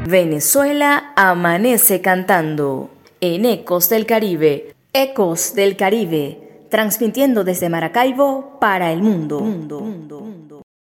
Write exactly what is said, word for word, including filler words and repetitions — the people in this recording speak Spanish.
Venezuela amanece cantando. En Ecos del Caribe. Ecos del Caribe. Transmitiendo desde Maracaibo para el mundo. mundo, mundo, mundo.